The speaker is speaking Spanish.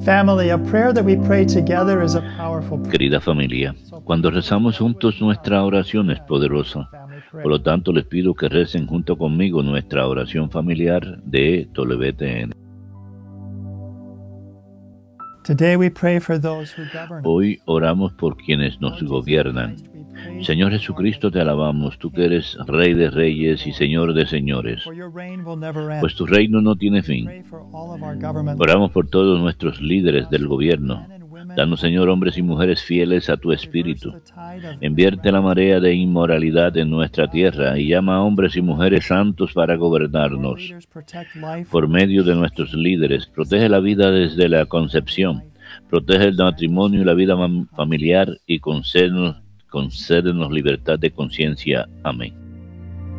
Family, a prayer that we pray together is a powerful prayer. Querida familia, cuando rezamos juntos nuestra oración es poderosa. Por lo tanto, les pido que recen junto conmigo nuestra oración familiar de WTN. Today we pray for those who govern. Hoy oramos por quienes nos gobiernan. Señor Jesucristo, te alabamos, tú que eres Rey de Reyes y Señor de Señores, For your reign will never end. pues tu reino no tiene fin. Pray for all of our government. Oramos por todos nuestros líderes del gobierno. Danos, Señor, hombres y mujeres fieles a tu espíritu. Envierte la marea de inmoralidad en nuestra tierra y llama a hombres y mujeres santos para gobernarnos. Por medio de nuestros líderes, protege la vida desde la concepción, protege el matrimonio y la vida familiar y concédenos libertad de conciencia. Amén.